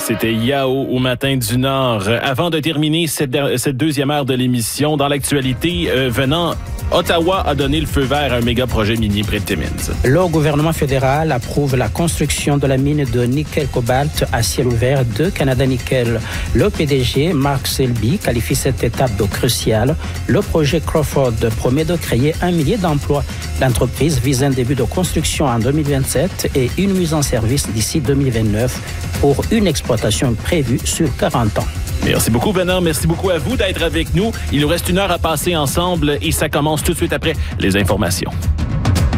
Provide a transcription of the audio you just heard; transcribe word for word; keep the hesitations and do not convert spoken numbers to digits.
C'était Yao au Matin du Nord. Avant de terminer cette, cette deuxième heure de l'émission, dans l'actualité euh, venant, Ottawa a donné le feu vert à un méga projet minier près de Timmins. Le gouvernement fédéral approuve la construction de la mine de nickel-cobalt à ciel ouvert de Canada Nickel. Le P D G, Mark Selby, qualifie cette étape de cruciale. Le projet Crawford promet de créer un millier d'emplois. L'entreprise vise un début de construction en deux mille vingt-sept et une mise en service d'ici deux mille vingt-neuf pour une exploitation prévue sur quarante ans. Merci beaucoup, Bernard. Merci beaucoup à vous d'être avec nous. Il nous reste une heure à passer ensemble et ça commence tout de suite après les informations.